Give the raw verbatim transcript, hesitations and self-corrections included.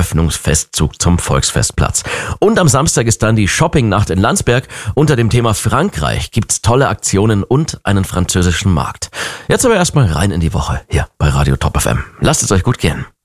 Eröffnungsfestzug zum Volksfestplatz. Und am Samstag ist dann die Shoppingnacht in Landsberg. Unter dem Thema Frankreich gibt's tolle Aktionen und einen französischen Markt. Jetzt aber erstmal rein in die Woche hier bei Radio Top F M. Lasst es euch gut gehen.